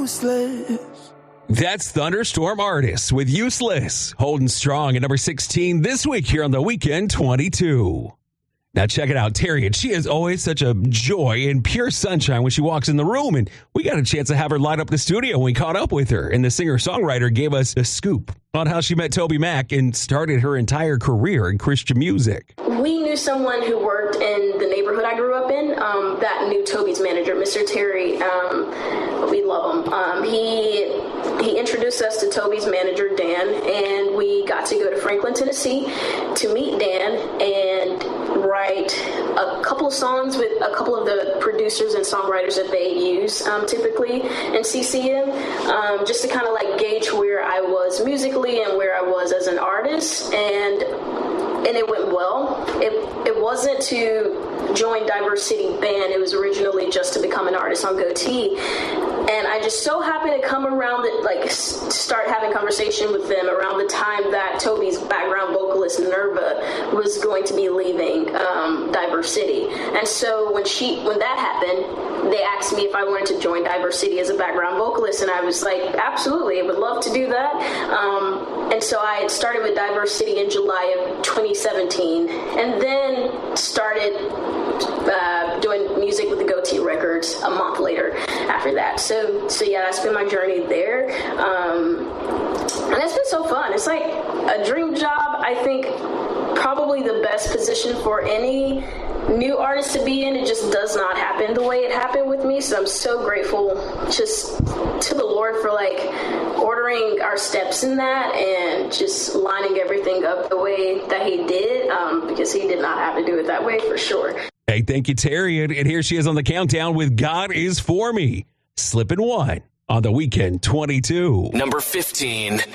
That's Thunderstorm Artists with Useless, holding strong at number 16 this week here on The Weekend 22. Now check it out, Terry, and she is always such a joy and pure sunshine when she walks in the room, and we got a chance to have her light up the studio when we caught up with her, and the singer-songwriter gave us a scoop on how she met Toby Mac and started her entire career in Christian music. We knew someone who worked in the neighborhood I grew up in that knew Toby's manager, Mr. Terry. We love him. He introduced us to Toby's manager, Dan, and we got to go to Franklin, Tennessee to meet Dan and write a couple of songs with a couple of the producers and songwriters that they use typically in CCM, just to kind of like gauge where I was musically and where I was as an artist, and it went well. It wasn't to join Diverse City Band. It was originally just to become an artist on Goatee. And I just so happened to come around it, like start having conversation with them around the time that Toby's background vocalist Nerva was going to be leaving Diverse City. And so when that happened, they asked me if I wanted to join Diverse City as a background vocalist, and I was like, absolutely, I would love to do that. And so I had started with Diverse City in July of 2017, and then started doing music with the Goatee Records a month later after that. So yeah, that's been my journey there. And it's been so fun. It's like a dream job. I think probably the best position for any new artist to be in. It just does not happen the way it happened with me. So I'm so grateful just to the Lord for like ordering our steps in that and just lining everything up the way that he did, because he did not have to do it that way for sure. Hey, thank you, Terry. And here she is on the countdown with God Is For Me. Slippin' 1 on The Weekend 22. Number 15.